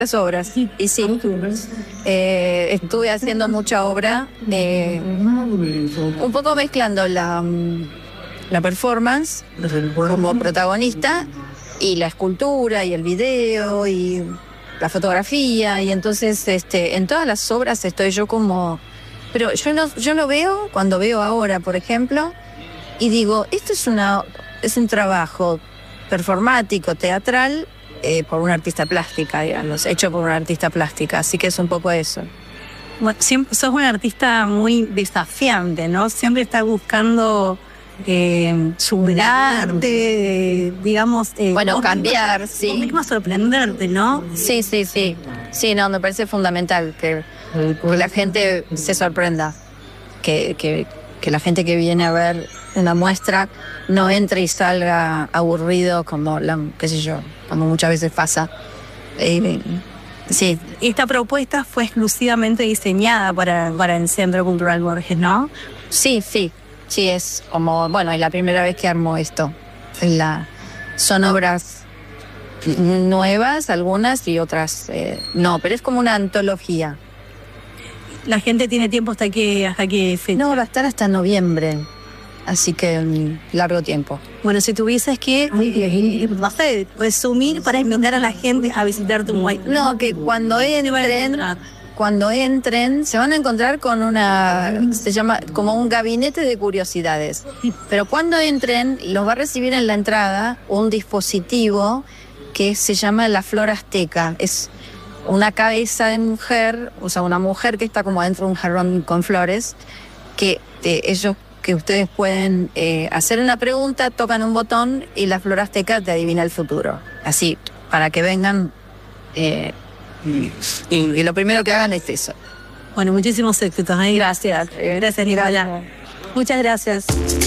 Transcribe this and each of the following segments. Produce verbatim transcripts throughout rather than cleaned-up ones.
las obras. Y sí, eh, estuve haciendo mucha obra, eh, un poco mezclando la, la performance como protagonista y la escultura y el video y la fotografía. Y entonces este, en todas las obras estoy yo como... Pero yo, no, yo lo veo cuando veo ahora, por ejemplo, y digo, esto es, una, es un trabajo performático, teatral, Eh, por una artista plástica, digamos, hecho por una artista plástica, así que es un poco eso. Bueno, siempre sos una artista muy desafiante, ¿no? Siempre estás buscando eh, superarte, eh, digamos... Eh, bueno, vos cambiar, misma, sí. Vos misma sorprenderte, ¿no? Sí, sí, sí. Sí, no, me parece fundamental que, que la gente se sorprenda, que, que, que la gente que viene a ver una muestra no entre y salga aburrido como, la, qué sé yo, como muchas veces pasa. Eh, sí. Esta propuesta fue exclusivamente diseñada para, para el Centro Cultural Borges, ¿no? Sí, sí. Sí, es como, bueno, es la primera vez que armo esto. La, son obras nuevas, algunas, y otras eh, no, pero es como una antología. La gente tiene tiempo hasta que, hasta que fecha. No, va a estar hasta noviembre. Así que um, largo tiempo. Bueno, si tuvieses que, no sé, resumir para invitar a la gente a visitar tu web. No, que cuando entren, cuando entren, se van a encontrar con una, se llama como un gabinete de curiosidades. Pero cuando entren, los va a recibir en la entrada un dispositivo que se llama la flor azteca. Es una cabeza de mujer, o sea, una mujer que está como adentro de un jarrón con flores, que eh, ellos... que ustedes pueden eh, hacer una pregunta, tocan un botón y la flor azteca te adivina el futuro. Así, para que vengan eh, y, y lo primero que hagan es eso. Bueno, muchísimos éxitos. ¿eh? Gracias. Eh, gracias, Nicolás. Muchas gracias.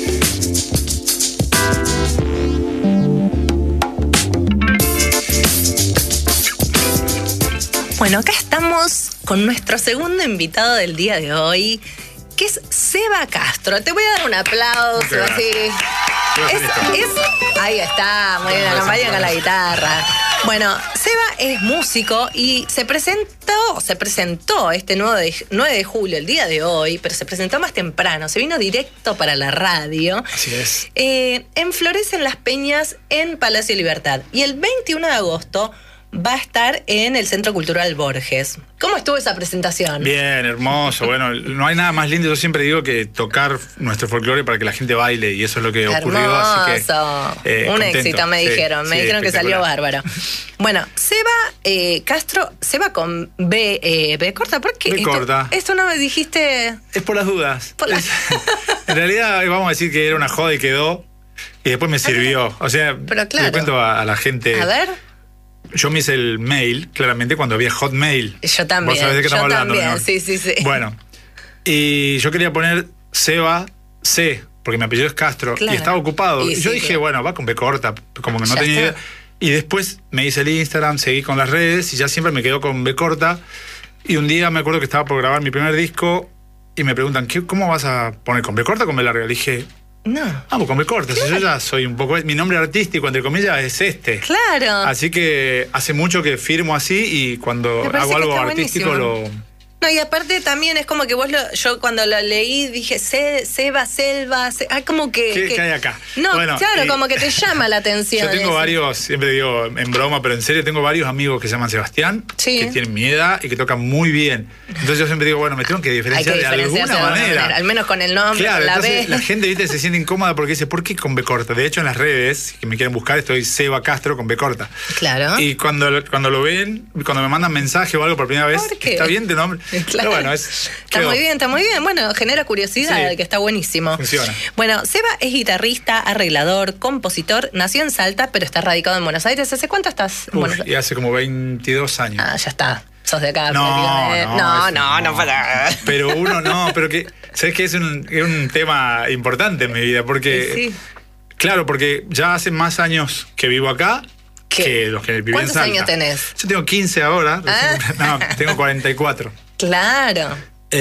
Bueno, acá estamos con nuestro segundo invitado del día de hoy, que es Seba Castro. Te voy a dar un aplauso, así. Es, es, ahí está, muy bien, acompaña con la guitarra. Bueno, Seba es músico y se presentó, se presentó este nueve de julio, el día de hoy, pero se presentó más temprano, se vino directo para la radio. Así es. Eh, en Florecen las Peñas, en Palacio Libertad. Y el veintiuno de agosto va a estar en el Centro Cultural Borges. ¿Cómo estuvo esa presentación? Bien, hermoso. Bueno, no hay nada más lindo. Yo siempre digo que tocar nuestro folclore para que la gente baile, y eso es lo que Hermoso. ocurrió. Así que, eh, Un contento. éxito, me sí, dijeron. Me sí, dijeron que salió bárbaro. Bueno, Seba eh, Castro, Seba con B, eh, B corta. ¿Por qué? B corta. Esto, esto no me dijiste... Es por las dudas. Por la... es, en realidad, vamos a decir que era una joda y quedó, y después me sirvió. O sea, Pero claro. le cuento a, a la gente... A ver... Yo me hice el mail, claramente, cuando había Hotmail. Yo también. ¿Vos sabés de qué estamos yo hablando? También, ¿no? sí, sí, sí. Bueno, y yo quería poner Seba C, porque mi apellido es Castro, claro. y estaba ocupado. Y y sí, yo dije, claro. bueno, va con B corta, como que no Ya tenía está. idea. Y después me hice el Instagram, seguí con las redes, y ya siempre me quedó con B corta. Y un día me acuerdo que estaba por grabar mi primer disco, y me preguntan, ¿qué, ¿cómo vas a poner con B corta o con B larga? Le dije... No. Vamos, con B corta. Claro. Yo ya soy un poco... Mi nombre artístico, entre comillas, es este. Claro. Así que hace mucho que firmo así, y cuando hago algo artístico lo... No, y aparte también es como que vos lo... Yo cuando lo leí dije, Se, Seba, Selva... Se, ah, como que... ¿Qué, que ¿Qué hay acá? No, bueno, claro, y, como que te llama la atención. Yo tengo eso. varios, siempre digo en broma, pero en serio, tengo varios amigos que se llaman Sebastián, sí. que tienen mi edad y que tocan muy bien. Entonces yo siempre digo, bueno, me tengo que diferenciar, hay que de alguna de manera. manera. Al menos con el nombre, claro, con la entonces B. La gente, viste, se siente incómoda porque dice, ¿por qué con B corta? De hecho, en las redes, que me quieren buscar, estoy Seba Castro con B corta. Claro. Y cuando, cuando lo ven, cuando me mandan mensaje o algo por primera vez, está bien de nombre. Claro. Pero bueno, es... Está muy bien, está muy bien. Bueno, genera curiosidad, sí, que está buenísimo. Funciona. Bueno, Seba es guitarrista, arreglador, compositor, nació en Salta, pero está radicado en Buenos Aires. ¿Hace cuánto estás? Uf, bueno, y hace como veintidós años. Ah, ya está. Sos de acá. No, no, no, no, no, para. Pero uno no, pero que, ¿sabes qué? Es un, es un tema importante en mi vida, porque... Sí. Claro, porque ya hace más años que vivo acá ¿Qué? que los que viven en Salta. ¿Cuántos años tenés? Yo tengo quince ahora. Ah. No, tengo cuarenta y cuatro. Claro.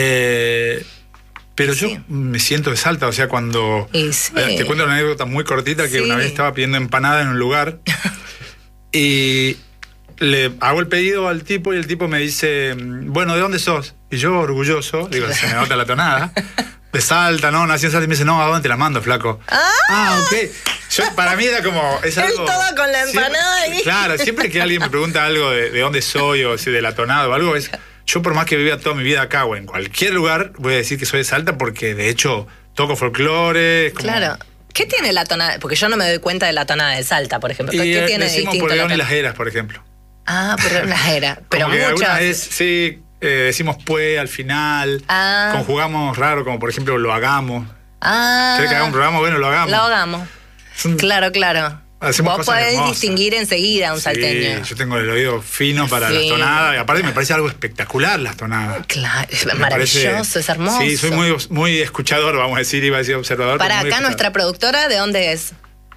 Eh, pero sí. yo me siento de Salta, o sea, cuando... Sí. Te cuento una anécdota muy cortita, que sí. una vez estaba pidiendo empanada en un lugar y le hago el pedido al tipo y el tipo me dice, bueno, ¿de dónde sos? Y yo, orgulloso, digo, se me nota la tonada. De Salta, no, nací en Salta. Y me dice, no, ¿a dónde te la mando, flaco? Ah, ah ok. Yo, para mí era como... Es algo, él todo con la empanada siempre, ahí. Claro, siempre que alguien me pregunta algo de, de dónde soy o si de la tonada o algo, es... Yo por más que viva toda mi vida acá o en cualquier lugar, voy a decir que soy de Salta porque, de hecho, toco folclore. Como... Claro. ¿Qué tiene la tonada? Porque yo no me doy cuenta de la tonada de Salta, por ejemplo. Y ¿Qué tiene de decimos distinto? Porreón la y Las Heras, por ejemplo. Ah, Porreón y Las Heras. Pero como que muchas. alguna vez, sí, eh, decimos pues al final. Ah. Conjugamos raro, como por ejemplo, lo hagamos. Ah. ¿Querés que hagamos un programa? Bueno, lo hagamos. Lo hagamos. Claro, claro. Hacemos Vos cosas podés hermosas. distinguir enseguida a un Sí, salteño. yo tengo el oído fino para Sí. las tonadas. Y aparte me parece algo espectacular las tonadas. Claro, es Me maravilloso, parece- es hermoso. Sí, soy muy, muy escuchador, vamos a decir, iba a decir observador. Para pero muy acá, escuchador. nuestra productora, ¿de dónde es?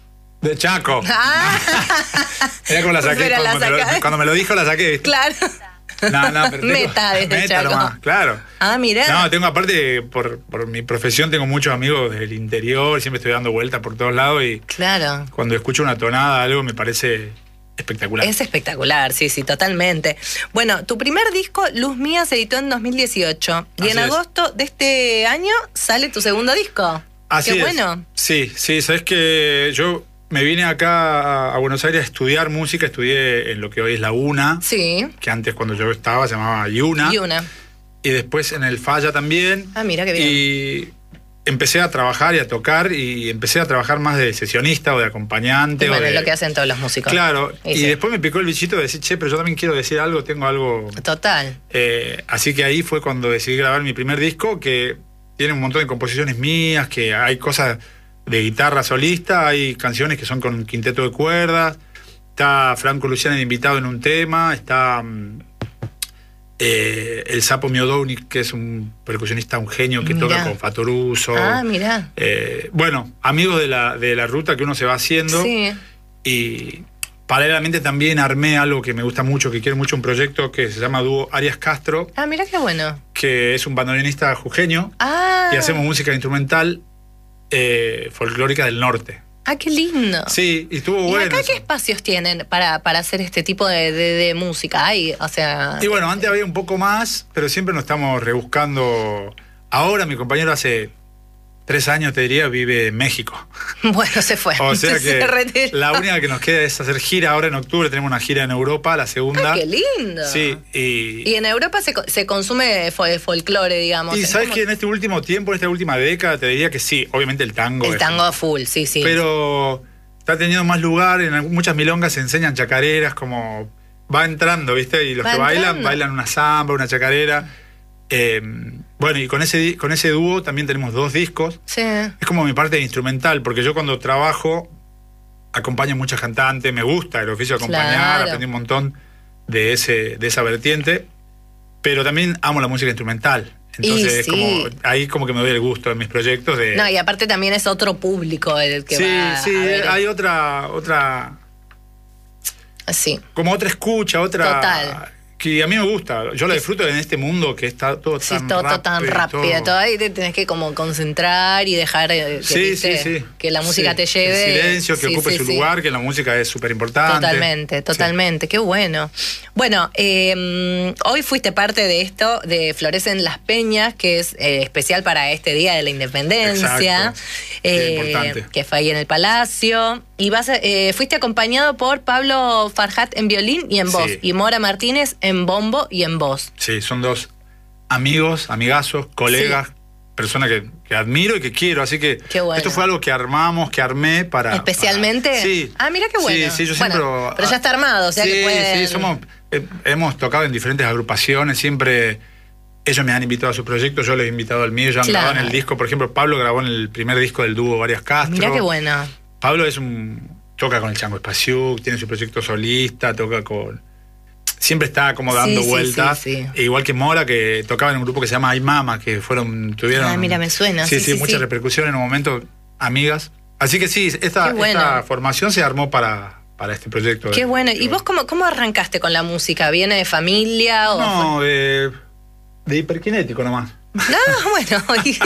De Chaco. Ah. Era como la saqué. Pero la Cuando, me lo, saca- cuando me lo dijo, la saqué. ¿viste? Claro. No, no, pero tengo- Meta desde meta Chaco. nomás, claro. Ah, mirá. No, tengo aparte, por, por mi profesión, tengo muchos amigos del interior, siempre estoy dando vueltas por todos lados y Claro. cuando escucho una tonada, algo me parece espectacular. Es espectacular, sí, sí, totalmente. Bueno, tu primer disco, Luz Mía, se editó en dos mil dieciocho. Y Así en es. agosto de este año sale tu segundo disco. Así Qué es. bueno. Sí, sí, sabes que yo me vine acá a, a Buenos Aires a estudiar música, estudié en lo que hoy es la UNA, Sí. que antes cuando yo estaba se llamaba IUNA, Y una. y después en el Falla también. Ah, mira qué bien. Y empecé a trabajar y a tocar y empecé a trabajar más de sesionista o de acompañante. Y bueno, o es de... lo que hacen todos los músicos. Claro, Y y, sí. después me picó el bichito de decir, che, pero yo también quiero decir algo, tengo algo... Total. Eh, así que ahí fue cuando decidí grabar mi primer disco, que tiene un montón de composiciones mías, que hay cosas de guitarra solista, hay canciones que son con quinteto de cuerdas, está Franco Luciani de invitado en un tema, está mm, eh, el Sapo Miodownik, que es un percusionista, un genio que Mirá. toca con Fatoruso. Ah, mirá. Eh, bueno, amigos de la, de la ruta que uno se va haciendo. Sí. Y paralelamente también armé algo que me gusta mucho, que quiero mucho, un proyecto que se llama Dúo Arias Castro, Ah, mira qué bueno. que es un bandoneonista jujeño, Ah. y hacemos música instrumental eh, folclórica del norte. Ah, qué lindo. Sí, y estuvo ¿Y bueno. acá eso. qué espacios tienen para, para hacer este tipo de, de- de música? Hay, o sea... Y bueno, antes había un poco más, pero siempre nos estamos rebuscando. Ahora mi compañero hace tres años, te diría, vive en México. Bueno, se fue. O sea Se que retiró. la única que nos queda es hacer gira. Ahora en octubre tenemos una gira en Europa, la segunda. Ah, qué lindo. Sí, y, Y en Europa se, co- se consume fo- folclore, digamos. y Es sabes como- que en este último tiempo, en esta última década, te diría que sí, obviamente el tango. El es- tango full, sí, sí. Pero está teniendo más lugar, en algún- muchas milongas se enseñan chacareras, como va entrando, ¿viste? Y los Va que bailan, entrando. bailan una samba, una chacarera. Eh, bueno, y con ese, di- con ese dúo también tenemos dos discos. Sí. Es como mi parte instrumental, porque yo cuando trabajo acompaño a muchas cantantes, me gusta el oficio de acompañar, Claro. aprendí un montón de, ese, de esa vertiente, pero también amo la música instrumental. Entonces Y es sí. como, ahí como que me doy el gusto en mis proyectos de... No, y aparte también es otro público el que sí, va sí, a ver. hay otra, otra, Sí. como otra escucha, otra... Total. Que a mí me gusta, yo la disfruto en este mundo que está todo Sí, tan todo, todo rápido. tan y rápido, todo- todo ahí te tenés que como concentrar y dejar eh, que, Sí, ¿viste? sí, sí. que la música Sí. te lleve. El silencio, que Sí, ocupe sí, su sí. lugar, que la música es súper importante. Totalmente, totalmente, qué bueno. Bueno, eh, hoy fuiste parte de esto, de Florecen las Peñas, que es eh, especial para este Día de la Independencia, Exacto. Qué eh, importante. que fue ahí en el Palacio. Y vas a- eh, fuiste acompañado por Pablo Farhat en violín y en voz, Sí. y Mora Martínez en bombo y en voz. Sí, son dos amigos, amigazos, colegas, personas que, que admiro y que quiero. Así que Qué bueno. esto fue algo que armamos, que armé para... ¿Especialmente? para- sí. Ah, mira qué bueno. Sí, sí, yo Bueno, siempre... pero ya está armado, o sea sí, que pueden- Sí, somos, eh, hemos tocado en diferentes agrupaciones, siempre... Ellos me han invitado a su proyecto, yo les he invitado al mío, ya han Claro. grabado en el disco. Por ejemplo, Pablo grabó en el primer disco del dúo Arias Castro. Mira qué bueno. Pablo es un... Toca con el Chango Espasiuk, tiene su proyecto solista, toca con... Siempre está como dando Sí, sí, vueltas. sí, sí. E igual que Mora, que tocaba en un grupo que se llama Ay Mama, que fueron, tuvieron... Ah, mira, me suena. Sí, Sí, sí, sí, mucha sí. repercusión en un momento, amigas. Así que sí, esta, Qué bueno. esta formación se armó para, para este proyecto. Qué bueno. ¿Y vos cómo, cómo arrancaste con la música? ¿Viene de familia o...? No, de, de hiperkinético nomás. No, bueno.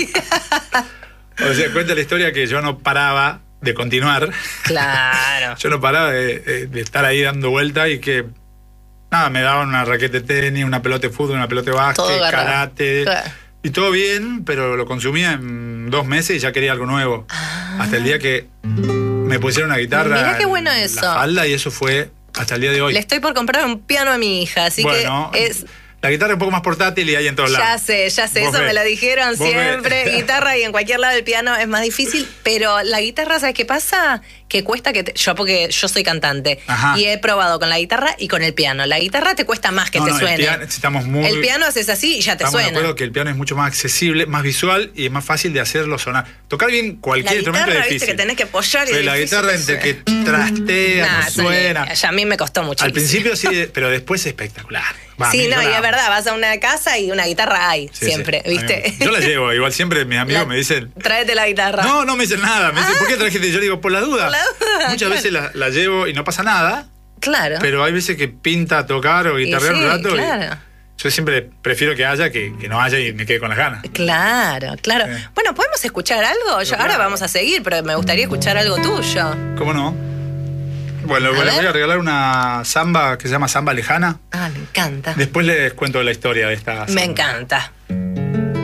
O sea, cuenta la historia que yo no paraba de continuar. Claro. Yo no paraba de, de- de estar ahí dando vuelta y que nada, me daban una raqueta de tenis, una pelota de fútbol, una pelota de básquet, karate. Claro. Y todo bien, pero lo consumía en dos meses y ya quería algo nuevo. Ah. Hasta el día que me pusieron una guitarra Mirá qué bueno en eso. la falda y eso fue hasta el día de hoy. Le estoy por comprar un piano a mi hija, así bueno, que es... La guitarra es un poco más portátil y hay en todos lados. Ya sé, ya sé, eso ves. me lo dijeron Vos siempre. ves. Guitarra y en cualquier lado del piano es más difícil, pero la guitarra, ¿sabes qué pasa? Que cuesta que te, yo, porque yo soy cantante. Ajá. Y he probado con la guitarra y con el piano. La guitarra te cuesta más que no, te no, suene. El piano, estamos muy, el piano haces así y ya te estamos suena. De acuerdo que el piano es mucho más accesible, más visual y es más fácil de hacerlo sonar. Tocar bien cualquier la instrumento guitarra, es viste difícil. que tenés que apoyar y pero la guitarra entre que trastea, nah, no suena. Ya a mí me costó mucho. Al principio sí, pero después es espectacular. Va, sí, no, y la... es verdad, vas a una casa y una guitarra hay, sí, siempre, sí. ¿viste? Yo la llevo, igual siempre mis amigos la... me dicen... Tráete la guitarra. No, no me dicen nada, me dicen, ah. ¿por qué trajiste? Yo digo, por la duda. Por la duda Muchas claro. veces la, la llevo y no pasa nada. Claro. Pero hay veces que pinta tocar o guitarrear sí, un rato claro. y yo siempre prefiero que haya que, que no haya y me quede con las ganas. Claro, claro. Sí. Bueno, ¿podemos escuchar algo? Yo, claro. Ahora vamos a seguir, pero me gustaría escuchar algo tuyo. ¿Cómo no? Bueno, le voy a regalar una samba que se llama Samba Lejana. Ah, me encanta. Después les cuento la historia de esta samba. Me encanta.